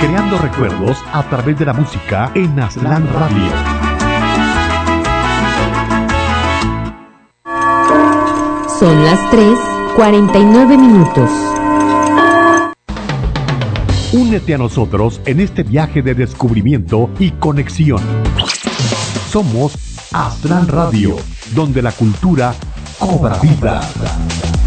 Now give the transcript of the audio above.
creando recuerdos a través de la música en Aslan Radio. Son las 3:49 minutos. Únete a nosotros en este viaje de descubrimiento y conexión. Somos Aslan Radio, donde la cultura cobra vida.